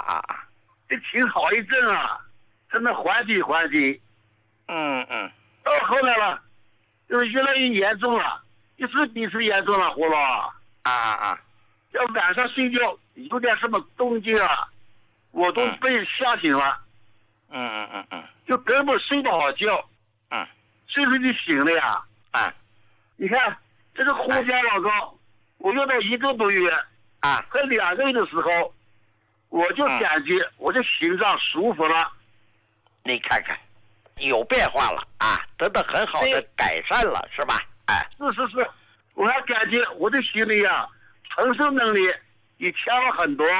这挺好一阵啊，才能缓解缓解。到后来了，就是越来越严重了，一次比一次严重了，胡老。要晚上睡觉有点什么动静啊，我都被吓醒了。就根本睡不好觉。睡睡就醒了呀。你看这个胡家老高，我用到1个多月快2个月的时候，我就感觉我这心脏舒服了。 你看看，有变化了得到很好的改善了，是吧？ 是，我还感觉我的心里承受能力也强了很多。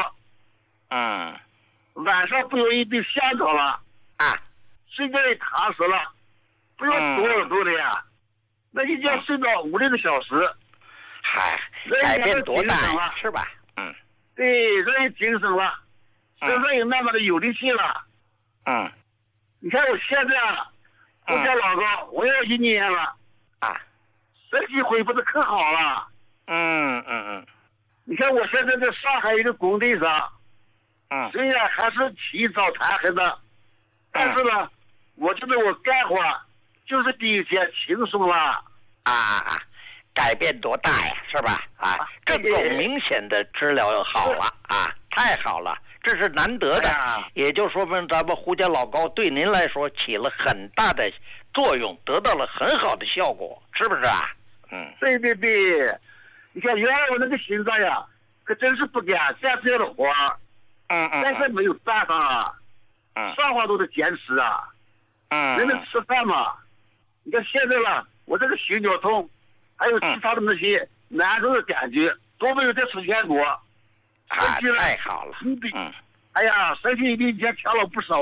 晚上不容易被吓着了睡觉也踏实了，不用多耳朵的呀。那一觉睡到5-6个小时， 改变多大呀，是吧？ 对，人也精神了，身上也慢慢的有力气了。你看我现在我家老高，我要1年了身体恢复的可好了。你看我现在在上海一个工地上，虽然还是起早贪黑的，但是呢，我觉得我干活就是比以前轻松了。 改变多大呀，是吧？这种明显的治疗好了太好了，这是难得的。也就说明咱们胡家老高对您来说起了很大的作用，得到了很好的效果，是不是啊？ 对，你看原来我那个心脏呀，可真是不敢干这样的活但是没有办法上话都得坚持人得吃饭嘛。你看现在了，我这个心绞痛，还有其他的那些难受的感觉都没有再出现过。 太好了。 哎呀，身体比以前强了不少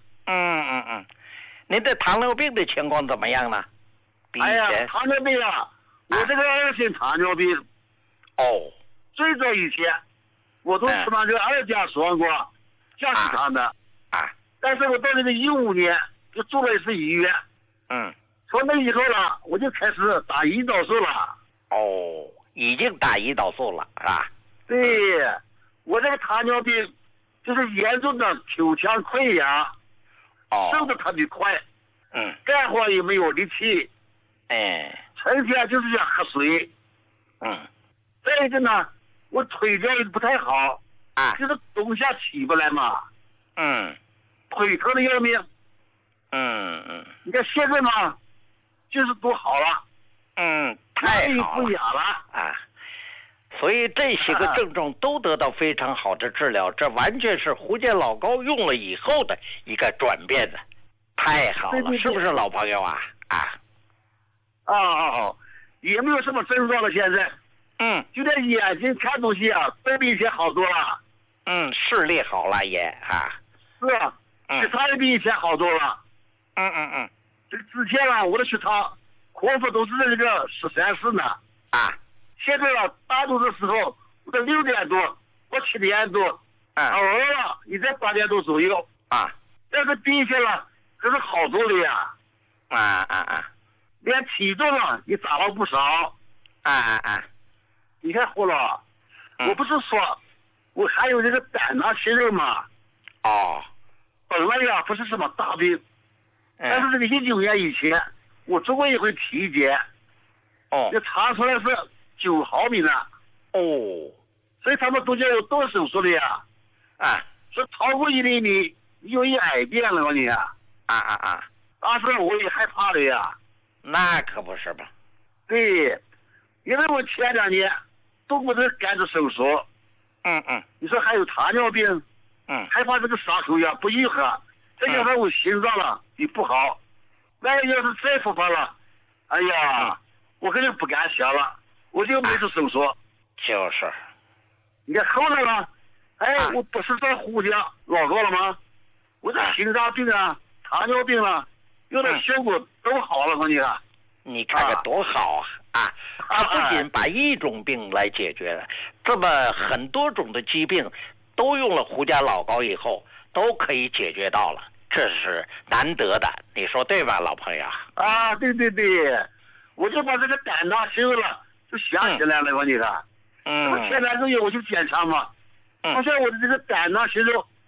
您的糖尿病的情况怎么样呢？比以前糖尿病我这个2型糖尿病。最早以前我都吃那个2甲双胍降血糖的但是我到这个15年就住了一次医院。从那以后了，我就开始打胰岛素了。 已经打胰岛素了是吧？ 对，我这个糖尿病就是严重的口腔溃疡，瘦的特别快，干活也没有力气，成天就是想喝水，再一个呢，我腿脚也不太好，就是冬夏起不来嘛，腿疼的要命，你看现在嘛，就是都好了， 太好了， 不痒了所以这些个症状都得到非常好的治疗，这完全是胡家老高用了以后的一个转变的，太好了，是不是老朋友也没有什么症状了，现在，就连眼睛看东西都比以前好多了， 视力好了也血糖也比以前好多了，这之前我的血糖空腹都是这个13、14呢，现在大多的时候我在6点多或7点多，偶尔也在8点多左右，但是比以前可是好多了呀，连体重也长了不少，你看胡老，我不是说我还有这个胆囊息肉吗？本来不是什么大病，但是这个19年以前我做过一回体检，就查出来是9毫米呢，所以他们都叫我动手术的呀，说超过1厘米容易癌变了，我你当时我也害怕了呀， 那可不是吧？ 对，因为我前2年动过这个肝子手术，你说还有糖尿病，害怕这个伤口不愈合，再加上我心脏也不好，万一要是再复发了，哎呀，我肯定不敢想了，我就没做手术。 就是， 你看后来了，我不是在胡家老高了吗？我这心脏病糖尿病用的效果都好了，我你看。 你看看多好他不仅把一种病来解决了，这么很多种的疾病都用了胡家老高以后都可以解决到了，这是难得的，你说对吧，老朋友？ 对，我就把这个胆囊息肉就想起来了，我你看，前2个月我去检查嘛，发现我的这个胆囊息肉